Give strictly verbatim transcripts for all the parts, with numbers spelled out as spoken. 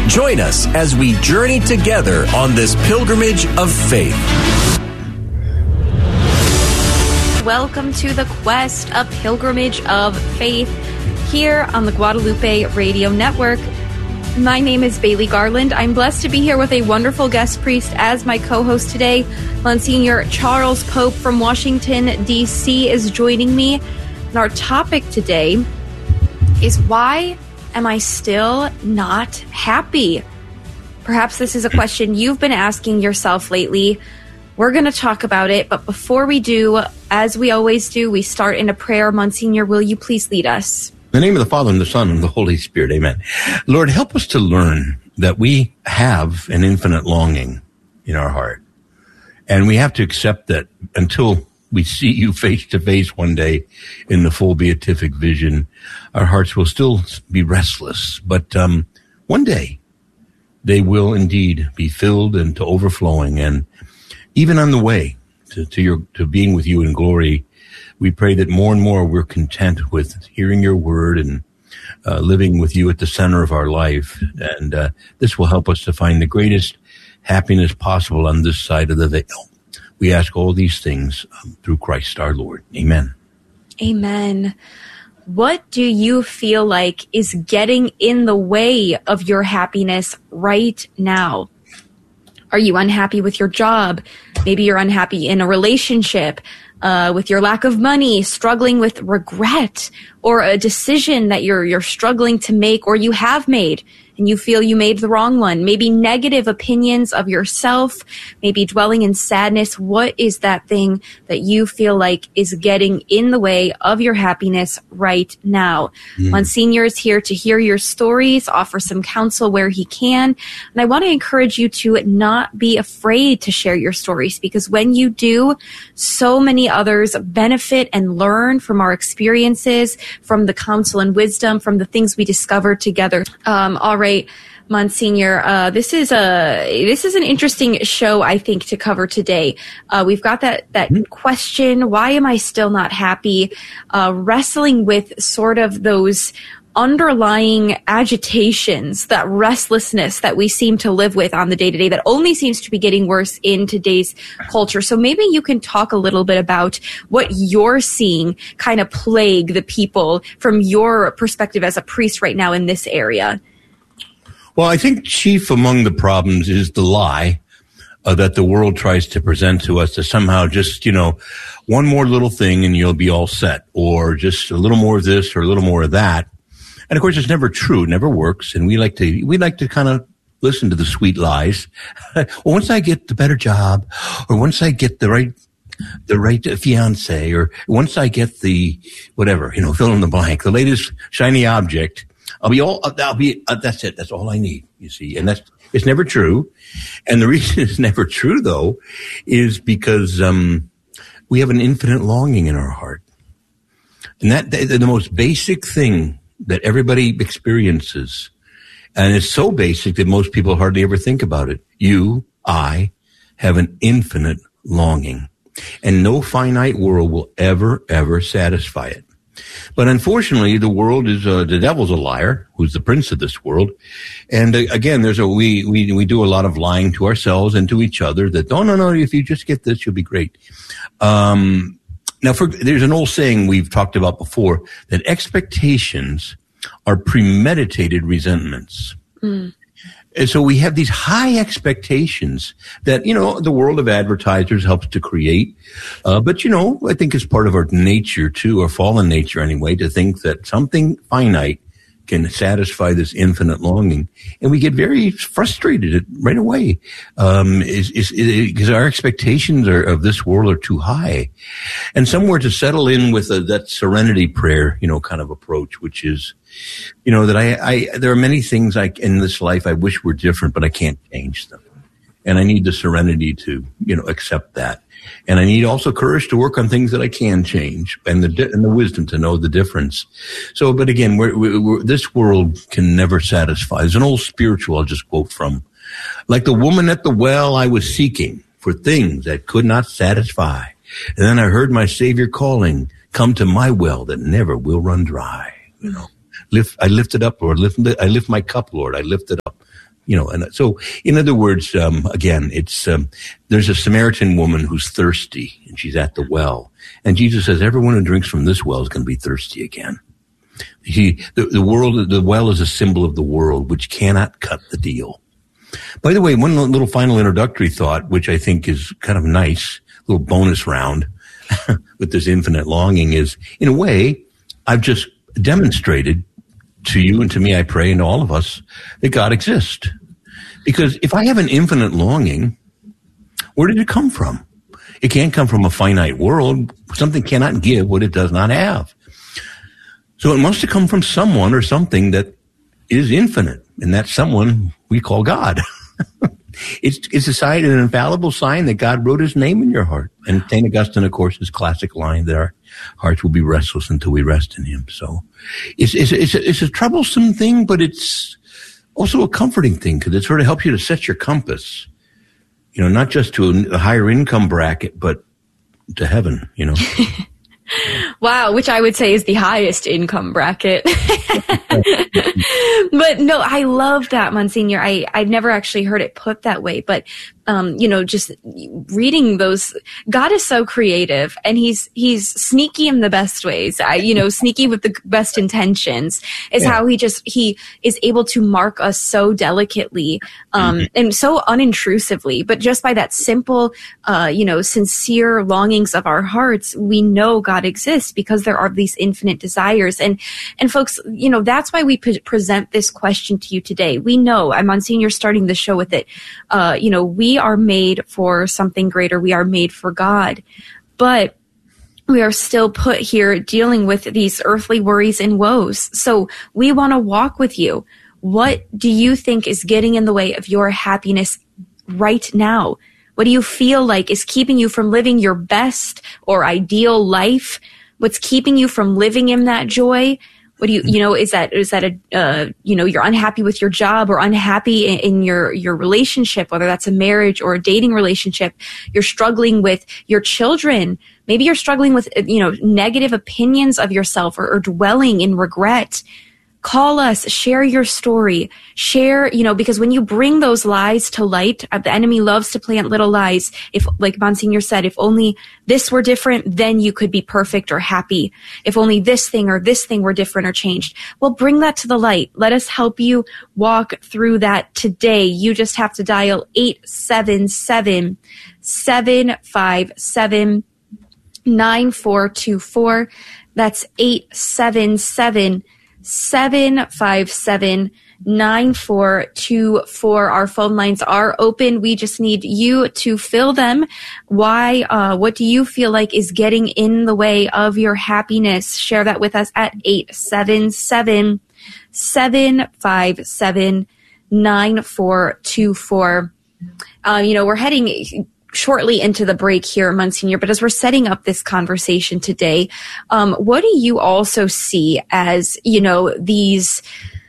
Join us as we journey together on this pilgrimage of faith. Welcome to the quest, a pilgrimage of faith, here on the Guadalupe Radio Network. My name is Bailey Garland. I'm blessed to be here with a wonderful guest priest as my co-host today. Monsignor Charles Pope from Washington, D C is joining me. And our topic today is, why am I still not happy? Perhaps this is a question you've been asking yourself lately. We're going to talk about it, but before we do, as we always do, we start in a prayer. Monsignor, will you please lead us? In the name of the Father, and the Son, and the Holy Spirit, amen. Lord, help us to learn that we have an infinite longing in our heart. And we have to accept that until we see you face to face one day in the full beatific vision, our hearts will still be restless. But um, one day, they will indeed be filled and to overflowing. And even on the way to, to your to being with you in glory, we pray that more and more we're content with hearing your word and uh, living with you at the center of our life. And uh, this will help us to find the greatest happiness possible on this side of the veil. We ask all these things um, through Christ our Lord. Amen. Amen. What do you feel like is getting in the way of your happiness right now? Are you unhappy with your job? Maybe you're unhappy in a relationship, uh, with your lack of money, struggling with regret, or a decision that you're you're struggling to make, or you have made and you feel you made the wrong one. Maybe negative opinions of yourself, maybe dwelling in sadness. What is that thing that you feel like is getting in the way of your happiness right now? Mm. Monsignor is here to hear your stories, offer some counsel where he can. And I want to encourage you to not be afraid to share your stories, because when you do, so many others benefit and learn from our experiences, from the counsel and wisdom, from the things we discover together. Um, all right, Monsignor, uh, this is a this is an interesting show, I think, to cover today. Uh, we've got that that mm-hmm. question: why am I still not happy? Uh, wrestling with sort of those underlying agitations, that restlessness that we seem to live with on the day-to-day that only seems to be getting worse in today's culture. So maybe you can talk a little bit about what you're seeing kind of plague the people from your perspective as a priest right now in this area. Well, I think chief among the problems is the lie uh, that the world tries to present to us, to somehow just, you know, one more little thing and you'll be all set, or just a little more of this or a little more of that. And of course, it's never true. It never works. And we like to, we like to kind of listen to the sweet lies. Well, once I get the better job, or once I get the right, the right fiance, or once I get the whatever, you know, fill in the blank, the latest shiny object, I'll be all, I'll be, uh, that's it. That's all I need, you see. And that's, it's never true. And the reason it's never true, though, is because, um, we have an infinite longing in our heart. And that, the, the most basic thing that everybody experiences, and it's so basic that most people hardly ever think about it. You, I, have an infinite longing, and no finite world will ever, ever satisfy it. But unfortunately, the world is, uh, the devil's a liar, who's the prince of this world. And uh, again, there's a, we, we, we do a lot of lying to ourselves and to each other that, oh, no, no, if you just get this, you'll be great. Um, Now, for, there's an old saying we've talked about before, that expectations are premeditated resentments. Mm. And so we have these high expectations that, you know, the world of advertisers helps to create. Uh, but, you know, I think it's part of our nature, too, our fallen nature anyway, to think that something finite can satisfy this infinite longing. And we get very frustrated right away, um, is, is, because our expectations are, of this world are too high. And somewhere to settle in with a, that serenity prayer, you know, kind of approach, which is, you know, that I, I, there are many things I, in this life I wish were different, but I can't change them. And I need the serenity to, you know, accept that. And I need also courage to work on things that I can change, and the and the wisdom to know the difference. So, but again, we're, we're, this world can never satisfy. There's an old spiritual I'll just quote from. Like the woman at the well, I was seeking for things that could not satisfy. And then I heard my Savior calling, come to my well that never will run dry. You know, lift, I lift it up, Lord. Lift, I lift my cup, Lord. I lift it up. You know, and so in other words, um, again, it's, um, there's a Samaritan woman who's thirsty and she's at the well. And Jesus says, everyone who drinks from this well is going to be thirsty again. He, the, the world, the well is a symbol of the world, which cannot cut the deal. By the way, one little final introductory thought, which I think is kind of nice, little bonus round with this infinite longing is, in a way, I've just demonstrated to you and to me, I pray, and to all of us, that God exists. Because if I have an infinite longing, where did it come from? It can't come from a finite world. Something cannot give what it does not have. So it must have come from someone or something that is infinite, and that someone we call God. It's, it's a sign, an infallible sign that God wrote his name in your heart. And Saint Augustine, of course, his classic line that our hearts will be restless until we rest in him. So it's, it's, it's, a, it's a troublesome thing, but it's also a comforting thing because it sort of helps you to set your compass, you know, not just to a, a higher income bracket, but to heaven, you know. Wow, which I would say is the highest income bracket. But no, I love that, Monsignor. I, I've never actually heard it put that way, but, um, you know, just reading those, God is so creative and he's, he's sneaky in the best ways. I, you know, sneaky with the best intentions is yeah. how he just, he is able to mark us so delicately, um, mm-hmm. and so unintrusively, but just by that simple, uh, you know, sincere longings of our hearts, we know God exists because there are these infinite desires. And, and folks, you know, that's why we pre- present this question to you today. We know, I'm Monsignor starting the show with it, uh, you know, we are made for something greater. We are made for God, but we are still put here dealing with these earthly worries and woes. So we want to walk with you. What do you think is getting in the way of your happiness right now? What do you feel like is keeping you from living your best or ideal life? What's keeping you from living in that joy? What do you, you know, is that, is that a, uh, you know, you're unhappy with your job or unhappy in, in your, your relationship, whether that's a marriage or a dating relationship. You're struggling with your children. Maybe you're struggling with, you know, negative opinions of yourself or, or dwelling in regret. Call us, share your story, share, you know, because when you bring those lies to light, the enemy loves to plant little lies. If, like Monsignor said, if only this were different, then you could be perfect or happy. If only this thing or this thing were different or changed. Well, bring that to the light. Let us help you walk through that today. You just have to dial eight seven seven, seven five seven, nine four two four. That's eight seven seven, seven five seven, nine four two four. Our phone lines are open. We just need you to fill them. Why, uh, what do you feel like is getting in the way of your happiness? Share that with us at eight seven seven, seven five seven, nine four two four. Uh, you know, we're heading shortly into the break here, Monsignor, but as we're setting up this conversation today, um, what do you also see as, you know, these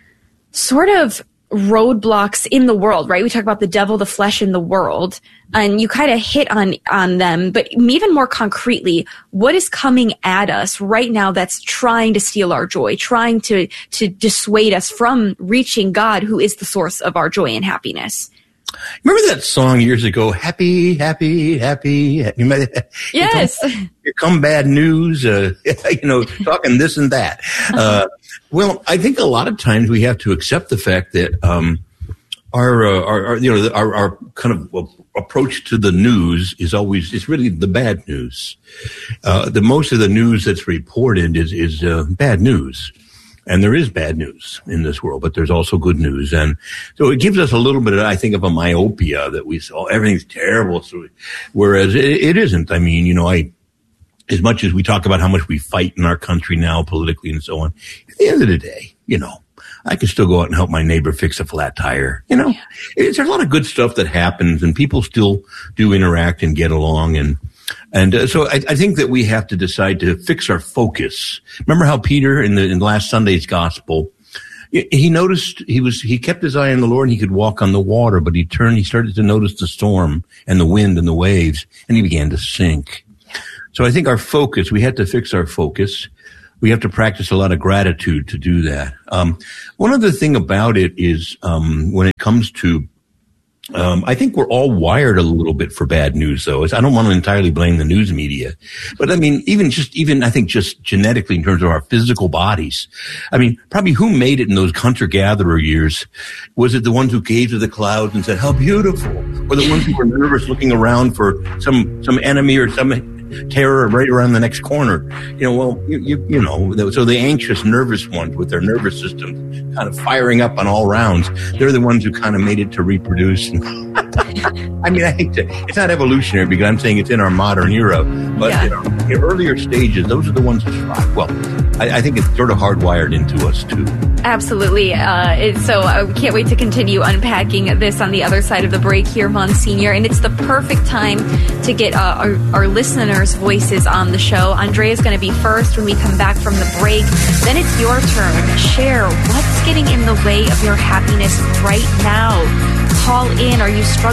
sort of roadblocks in the world, right? We talk about the devil, the flesh, and the world, and you kind of hit on, on them, but even more concretely, what is coming at us right now that's trying to steal our joy, trying to, to dissuade us from reaching God, who is the source of our joy and happiness? Remember that song years ago, Happy, Happy, Happy? You might, yes. Here come, here come bad news, uh, you know, talking this and that. Uh, well, I think a lot of times we have to accept the fact that um, our, uh, our, our, you know, our, our kind of approach to the news is always, it's really the bad news. Uh, the most of the news that's reported is, is uh, bad news. And there is bad news in this world, but there's also good news. And so it gives us a little bit of, I think, of a myopia that we saw everything's terrible. So, whereas it, it isn't. I mean, you know, I, as much as we talk about how much we fight in our country now politically and so on, at the end of the day, you know, I can still go out and help my neighbor fix a flat tire. You know, yeah. It's, there's a lot of good stuff that happens and people still do interact and get along. And, And uh, so I, I think that we have to decide to fix our focus. Remember how Peter in the in last Sunday's gospel, he noticed he was he kept his eye on the Lord and he could walk on the water, but he turned, he started to notice the storm and the wind and the waves, and he began to sink. So I think our focus, we had to fix our focus. we have to practice a lot of gratitude to do that. Um, one other thing about it is, um, when it comes to, um, I think we're all wired a little bit for bad news, though. I don't want to entirely blame the news media, but I mean, even just, even I think just genetically in terms of our physical bodies. I mean, probably who made it in those hunter-gatherer years? Was it the ones who gazed to the clouds and said, "How beautiful"? Or the ones who were nervous looking around for some, some enemy or some terror right around the next corner? You know, well, you, you, you know, so the anxious, nervous ones with their nervous system kind of firing up on all rounds, they're the ones who kind of made it to reproduce. I mean, I hate to, it's not evolutionary because I'm saying it's in our modern era, but yeah. you know, in earlier stages, those are the ones who thrive. Well, I, I think it's sort of hardwired into us too. Absolutely. Uh, it, so I can't wait to continue unpacking this on the other side of the break here, Monsignor. And it's the perfect time to get uh, our, our listeners' voices on the show. Andrea is going to be first when we come back from the break. Then it's your turn. Share what's getting in the way of your happiness right now. Call in. Are you struggling